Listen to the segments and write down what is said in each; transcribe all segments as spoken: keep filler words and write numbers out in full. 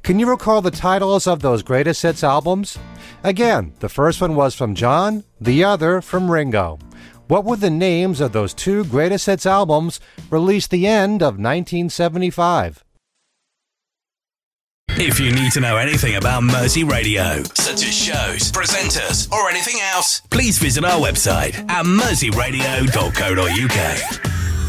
Can you recall the titles of those greatest hits albums? Again, the first one was from John, the other from Ringo. What were the names of those two greatest hits albums released the end of nineteen seventy-five? If you need to know anything about Mersey Radio, such as shows, presenters, or anything else, please visit our website at mersey radio dot co dot uk.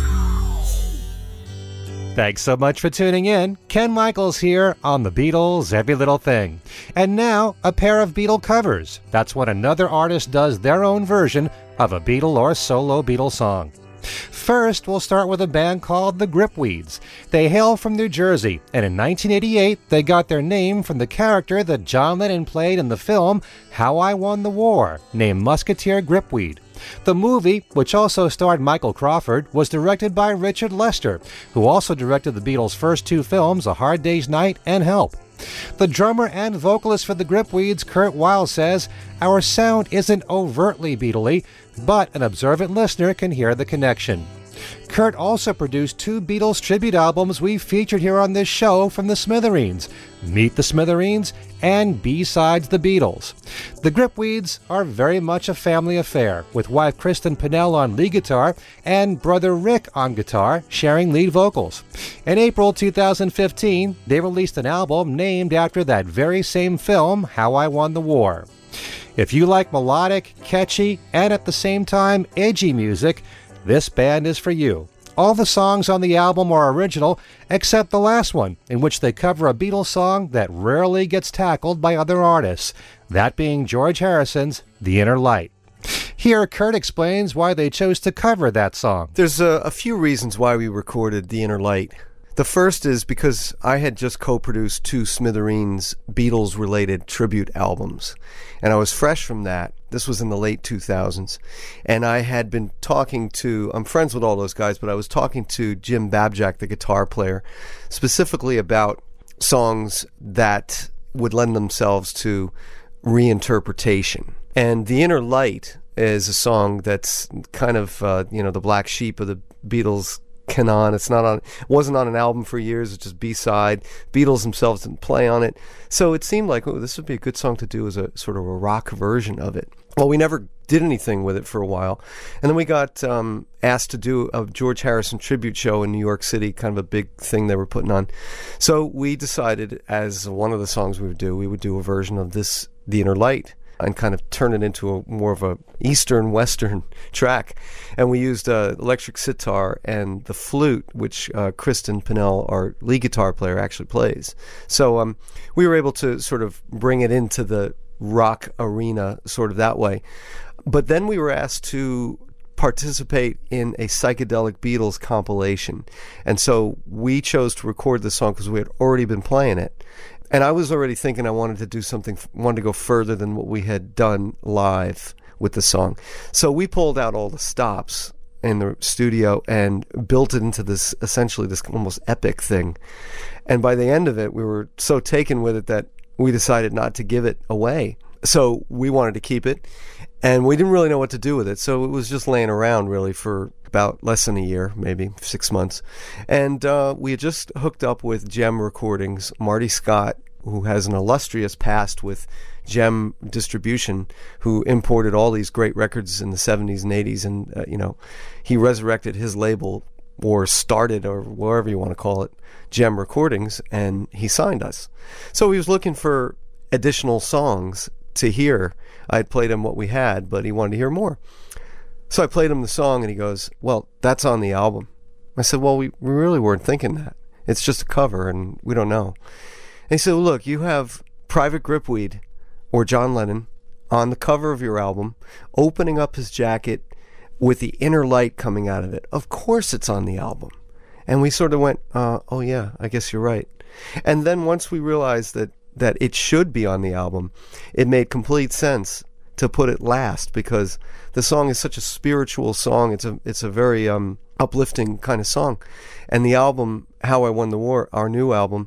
Thanks so much for tuning in. Ken Michaels here on The Beatles' Every Little Thing. And now, a pair of Beatle covers. That's when another artist does their own version of a Beatle or solo Beatle song. First, we'll start with a band called the Gripweeds. They hail from New Jersey, and in nineteen eighty-eight, they got their name from the character that John Lennon played in the film How I Won the War, named Musketeer Gripweed. The movie, which also starred Michael Crawford, was directed by Richard Lester, who also directed the Beatles' first two films, A Hard Day's Night and Help. The drummer and vocalist for the Gripweeds, Kurt Weill, says, "Our sound isn't overtly Beatle-y, but an observant listener can hear the connection." Kurt also produced two Beatles tribute albums we've featured here on this show from the Smithereens, Meet the Smithereens and B-Sides the Beatles. The Gripweeds are very much a family affair, with wife Kristen Pinnell on lead guitar and brother Rick on guitar, sharing lead vocals. In April two thousand fifteen, they released an album named after that very same film, How I Won the War. If you like melodic, catchy, and at the same time edgy music, this band is for you. All the songs on the album are original, except the last one, in which they cover a Beatles song that rarely gets tackled by other artists, that being George Harrison's The Inner Light. Here, Kurt explains why they chose to cover that song. There's a, a few reasons why we recorded The Inner Light. The first is because I had just co-produced two Smithereens Beatles-related tribute albums, and I was fresh from that. This was in the late two thousands, and I had been talking to, I'm friends with all those guys, but I was talking to Jim Babjack, the guitar player, specifically about songs that would lend themselves to reinterpretation. And The Inner Light is a song that's kind of, uh, you know, the black sheep of the Beatles canon. It's not on, it wasn't on an album for years. It's just B-side. Beatles themselves didn't play on it. So it seemed like, oh, this would be a good song to do as a sort of a rock version of it. Well, we never did anything with it for a while. And then we got um, asked to do a George Harrison tribute show in New York City, kind of a big thing they were putting on. So we decided, as one of the songs we would do, we would do a version of this, The Inner Light, and kind of turn it into a more of a Eastern Western track. And we used uh, electric sitar and the flute, which uh, Kristen Pinnell, our lead guitar player, actually plays. So um, we were able to sort of bring it into the rock arena sort of that way. But then we were asked to participate in a psychedelic Beatles compilation. And so we chose to record the song because we had already been playing it. And I was already thinking I wanted to do something, wanted to go further than what we had done live with the song. So we pulled out all the stops in the studio and built it into this, essentially this almost epic thing. And by the end of it, we were so taken with it that we decided not to give it away. So we wanted to keep it, and we didn't really know what to do with it. So it was just laying around really for about less than a year, maybe six months. And uh, we had just hooked up with Gem Recordings. Marty Scott, who has an illustrious past with Gem Distribution, who imported all these great records in the seventies and eighties. And, uh, you know, he resurrected his label, or started, or whatever you want to call it, Gem Recordings, and he signed us. So he was looking for additional songs to hear. I had played him what we had, but he wanted to hear more. So I played him the song, and he goes, "Well, that's on the album." I said, "Well, we, we really weren't thinking that. It's just a cover, and we don't know." And he said, well, "Look, you have Private Gripweed or John Lennon on the cover of your album, opening up his jacket with the inner light coming out of it. Of course it's on the album." And we sort of went, uh, oh yeah, I guess you're right. And then once we realized that, that it should be on the album, it made complete sense to put it last, because the song is such a spiritual song. It's a it's a very um, uplifting kind of song. And the album, How I Won the War, our new album,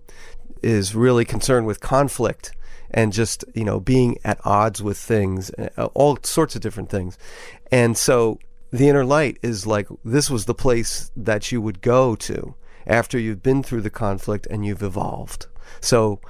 is really concerned with conflict and just, you know, being at odds with things, all sorts of different things. And so The Inner Light is like, this was the place that you would go to after you've been through the conflict and you've evolved. So